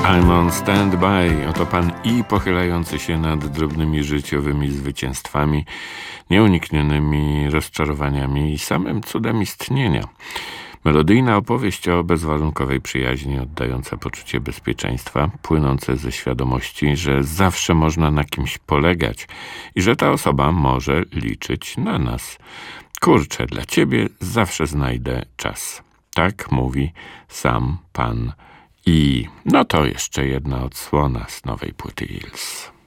I'm on standby. Oto pan I pochylający się nad drobnymi życiowymi zwycięstwami, nieuniknionymi rozczarowaniami i samym cudem istnienia. Melodyjna opowieść o bezwarunkowej przyjaźni, oddająca poczucie bezpieczeństwa, płynące ze świadomości, że zawsze można na kimś polegać i że ta osoba może liczyć na nas. Kurczę, dla ciebie zawsze znajdę czas. Tak mówi sam pan I. No to jeszcze jedna odsłona z nowej płyty Hills.